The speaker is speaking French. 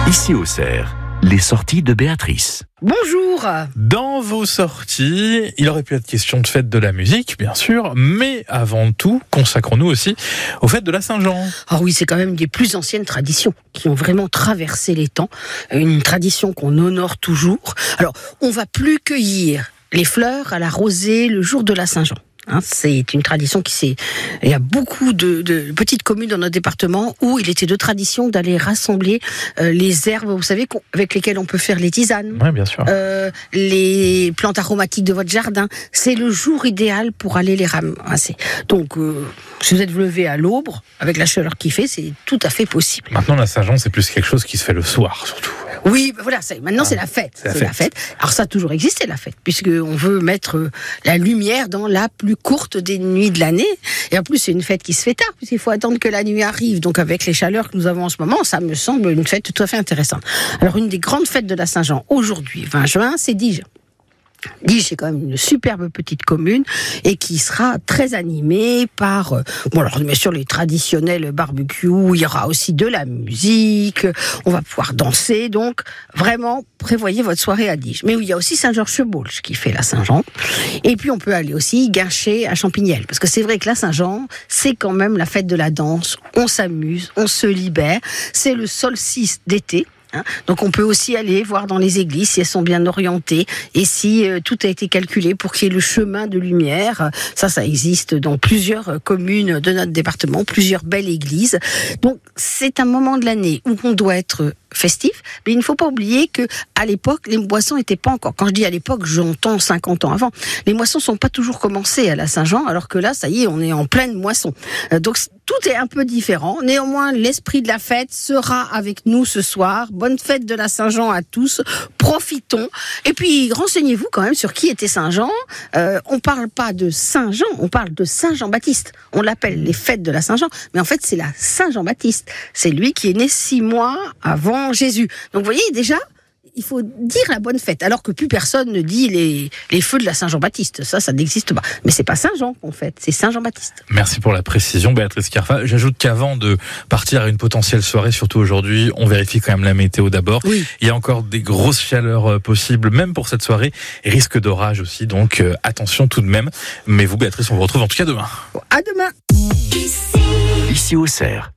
Ici au Cerf, les sorties de Béatrice. Bonjour. Dans vos sorties, il aurait pu être question de fête de la musique, bien sûr, mais avant tout, consacrons-nous aussi aux fêtes de la Saint-Jean. Ah oui, c'est quand même des plus anciennes traditions qui ont vraiment traversé les temps. Une tradition qu'on honore toujours. Alors, on va plus cueillir les fleurs à la rosée le jour de la Saint-Jean. C'est une tradition il y a beaucoup de petites communes dans notre département où il était de tradition d'aller rassembler les herbes, vous savez, avec lesquelles on peut faire les tisanes. Oui, bien sûr. Les plantes aromatiques de votre jardin. C'est le jour idéal pour aller les ramasser. Donc, si vous êtes levé à l'aube, avec la chaleur qu'il fait, c'est tout à fait possible. Maintenant, la Saint-Jean, c'est plus quelque chose qui se fait le soir, surtout. Oui, voilà, maintenant c'est la fête. C'est la fête. Alors ça a toujours existé, la fête, puisqu'on veut mettre la lumière dans la plus courte des nuits de l'année. Et en plus, c'est une fête qui se fait tard, puisqu'il faut attendre que la nuit arrive. Donc avec les chaleurs que nous avons en ce moment, ça me semble une fête tout à fait intéressante. Alors une des grandes fêtes de la Saint-Jean, aujourd'hui, 20 juin, c'est Diges. Diges, c'est quand même une superbe petite commune et qui sera très animée par, alors bien sûr les traditionnels barbecues, il y aura aussi de la musique, on va pouvoir danser, donc vraiment prévoyez votre soirée à Diges. Mais il y a aussi Saint-Georges-sur-Baulches qui fait la Saint-Jean, et puis on peut aller aussi Guinchay à Champignelles, parce que c'est vrai que la Saint-Jean, c'est quand même la fête de la danse, on s'amuse, on se libère, c'est le solstice d'été. Donc on peut aussi aller voir dans les églises si elles sont bien orientées et si tout a été calculé pour qu'il y ait le chemin de lumière. Ça existe dans plusieurs communes de notre département, plusieurs belles églises. Donc c'est un moment de l'année où on doit être festif, mais il ne faut pas oublier que à l'époque, les moissons n'étaient pas encore. Quand je dis à l'époque, j'entends 50 ans avant. Les moissons sont pas toujours commencées à la Saint-Jean, alors que là, ça y est, on est en pleine moisson. Donc tout est un peu différent. Néanmoins, l'esprit de la fête sera avec nous ce soir. Bonne fête de la Saint-Jean à tous. Profitons. Et puis, renseignez-vous quand même sur qui était Saint-Jean. On parle pas de Saint-Jean, on parle de Saint-Jean-Baptiste. On l'appelle les fêtes de la Saint-Jean, mais en fait, c'est la Saint-Jean-Baptiste. C'est lui qui est né 6 mois avant Jésus. Donc, vous voyez, déjà, il faut dire la bonne fête, alors que plus personne ne dit les feux de la Saint-Jean-Baptiste. Ça n'existe pas. Mais c'est pas Saint-Jean qu'on fête, c'est Saint-Jean-Baptiste. Merci pour la précision, Béatrice Carfa. J'ajoute qu'avant de partir à une potentielle soirée, surtout aujourd'hui, on vérifie quand même la météo d'abord. Oui. Il y a encore des grosses chaleurs possibles, même pour cette soirée. Risque d'orage aussi, donc attention tout de même. Mais vous, Béatrice, on vous retrouve en tout cas demain. À demain. Ici au Cerf.